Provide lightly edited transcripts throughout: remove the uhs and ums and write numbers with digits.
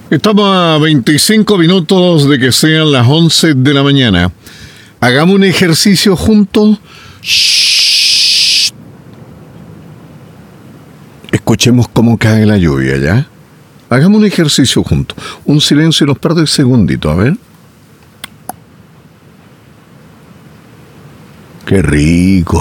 Estamos a 25 minutos de que sean las 11 de la mañana. Hagamos un ejercicio juntos. Shhh. Escuchemos cómo cae la lluvia, ¿ya? Hagamos un ejercicio juntos. Un silencio y nos perde el segundito, a ver. ¡Qué rico!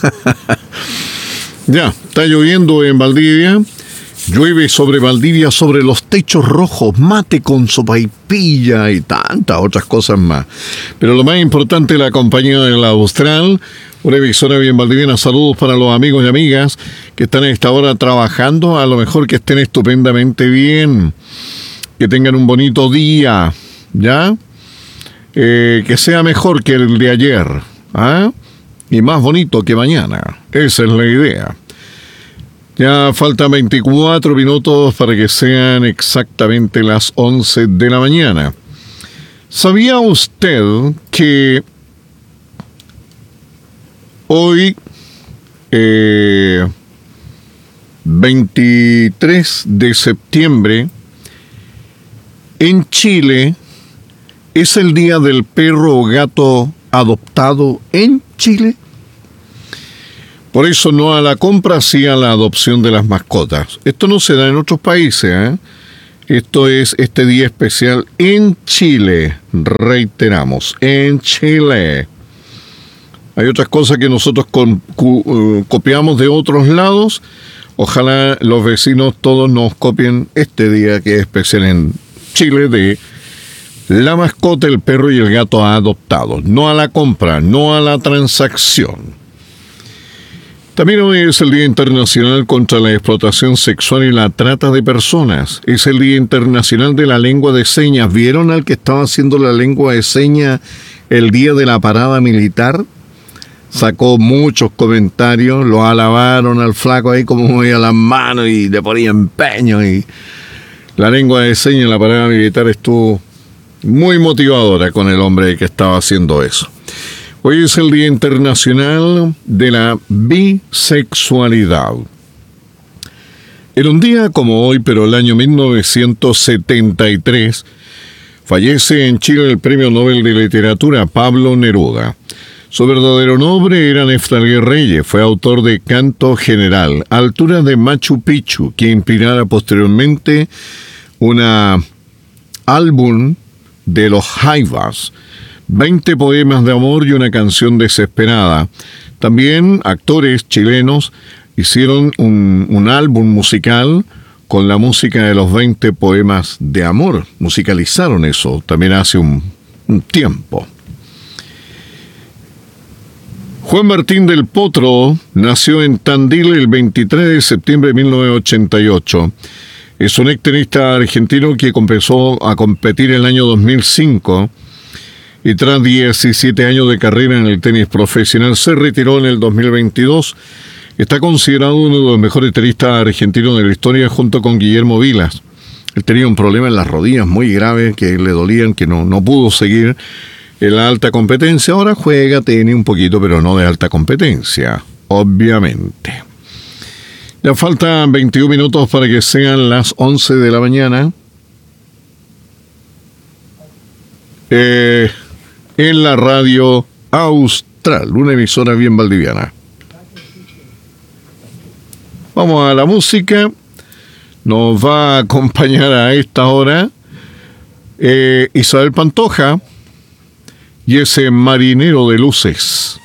Ya, está lloviendo en Valdivia. Llueve sobre Valdivia, sobre los techos rojos, mate con sopaipilla y tantas otras cosas más. Pero lo más importante, la compañía de la Austral, una emisora bien valdiviana. Saludos para los amigos y amigas que están a esta hora trabajando. A lo mejor que estén estupendamente bien, que tengan un bonito día, ¿ya? Que sea mejor que el de ayer, ¿ah? Y más bonito que mañana. Esa es la idea. Ya faltan 24 minutos para que sean exactamente las 11 de la mañana. ¿Sabía usted que hoy, 23 de septiembre, en Chile, es el día del perro o gato adoptado en Chile? Por eso no a la compra, sí a la adopción de las mascotas. Esto no se da en otros países, ¿eh? Esto es este día especial en Chile. Reiteramos, en Chile. Hay otras cosas que nosotros copiamos de otros lados. Ojalá los vecinos todos nos copien este día que es especial en Chile de la mascota, el perro y el gato adoptados. No a la compra, no a la transacción. También hoy es el Día Internacional contra la Explotación Sexual y la Trata de Personas. Es el Día Internacional de la Lengua de Señas. ¿Vieron al que estaba haciendo la lengua de señas el día de la parada militar? Sacó muchos comentarios, lo alabaron al flaco ahí como movía las manos y le ponía empeño. Y la lengua de señas en la parada militar estuvo muy motivadora con el hombre que estaba haciendo eso. Hoy es el Día Internacional de la Bisexualidad. En un día como hoy, pero el año 1973, fallece en Chile el Premio Nobel de Literatura Pablo Neruda. Su verdadero nombre era Neftalí Reyes, fue autor de Canto General, Altura de Machu Picchu, que inspirara posteriormente un álbum de los Jaivas, 20 poemas de amor y una canción desesperada. También actores chilenos hicieron un álbum musical con la música de los 20 poemas de amor. Musicalizaron eso también hace un tiempo. Juan Martín del Potro nació en Tandil el 23 de septiembre de 1988. Es un extenista argentino que comenzó a competir en el año 2005 y tras 17 años de carrera en el tenis profesional se retiró en el 2022. Está considerado uno de los mejores tenistas argentinos de la historia junto con Guillermo Vilas. Él tenía un problema en las rodillas muy grave que le dolían, que no pudo seguir en la alta competencia. Ahora juega tenis un poquito, pero no de alta competencia, obviamente. Ya faltan 21 minutos para que sean las 11 de la mañana. En la radio Austral, una emisora bien valdiviana. Vamos a la música. Nos va a acompañar a esta hora Isabel Pantoja y ese Marinero de Luces.